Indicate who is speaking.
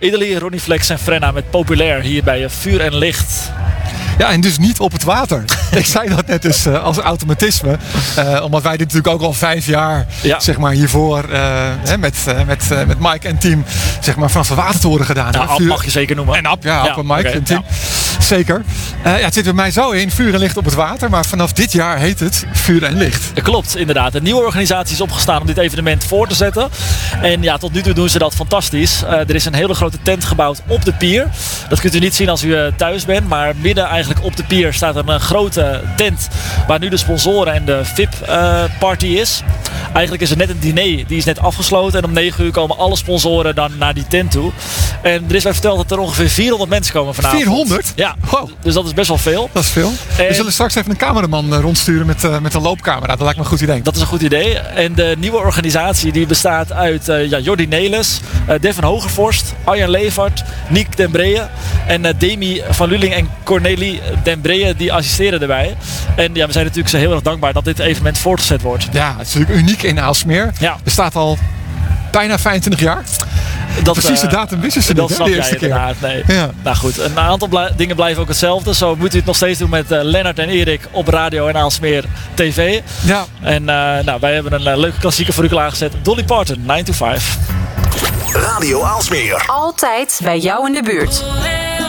Speaker 1: Italy, Ronnie Flex en Frenna met Populair hier bij Vuur en Licht.
Speaker 2: Ja, en dus niet op het water. Ik zei dat net dus als automatisme. Omdat wij dit natuurlijk ook al 5 jaar zeg maar, hiervoor met Mike en team zeg maar, vanaf het watertoren gedaan.
Speaker 1: Ja, Ab mag je zeker noemen.
Speaker 2: En Ab, Ab en Mike en team. Ja. Zeker. Het zit bij mij zo in, Vuur en Licht op het water. Maar vanaf dit jaar heet het Vuur en Licht.
Speaker 1: Klopt, inderdaad. Een nieuwe organisatie is opgestaan om dit evenement voor te zetten. En ja, tot nu toe doen ze dat fantastisch. Er is een hele grote tent gebouwd op de pier. Dat kunt u niet zien als u thuis bent. Maar midden eigenlijk op de pier staat een grote tent. Waar nu de sponsoren en de VIP-party is. Eigenlijk is er net een diner. Die is net afgesloten. En om 9 uur komen alle sponsoren dan naar die tent toe. En er is mij verteld dat er ongeveer 400 mensen komen vanavond.
Speaker 2: 400?
Speaker 1: Ja,
Speaker 2: wow. Dus
Speaker 1: dat is best wel veel.
Speaker 2: Dat is veel. We zullen straks even een cameraman rondsturen met een loopcamera. Dat lijkt me een goed idee.
Speaker 1: Dat is een goed idee. En de nieuwe organisatie die bestaat uit Jordi Nelis, Devin Hogervorst, Arjan Levert, Niek den Breeën en Demi van Luling en Cornelie den Breeën die assisteren erbij. En ja, we zijn natuurlijk zo heel erg dankbaar dat dit evenement voortgezet wordt.
Speaker 2: Ja, het is natuurlijk uniek in Aalsmeer. Ja. Er staat al bijna 25 jaar. Precies de datum wisten ze niet,
Speaker 1: de eerste keer. Nee. Ja. Nou goed, een aantal dingen blijven ook hetzelfde. Zo moet u het nog steeds doen met Lennart en Erik op radio en Aalsmeer TV. Ja. En wij hebben een leuke klassieker voor u klaargezet. Dolly Parton, 9 to 5.
Speaker 3: Radio Aalsmeer.
Speaker 4: Altijd bij jou in de buurt.